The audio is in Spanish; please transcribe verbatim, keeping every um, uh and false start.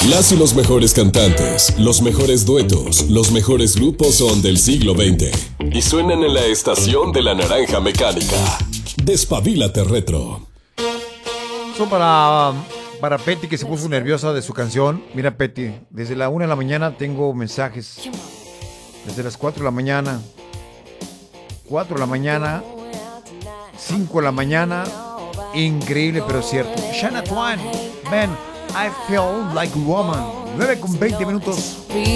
Las y los mejores cantantes, los mejores duetos, los mejores grupos son del siglo veinte. Y suenan en la estación de la naranja mecánica. Despabilate retro. Son para, para Petty, que se puso nerviosa de su canción. Mira, Petty, desde la una de la mañana tengo mensajes. Desde las cuatro de la mañana. cuatro de la mañana. cinco de la mañana. Increíble, pero cierto. Shania Twain, man, I feel like a woman. nueve con veinte minutos.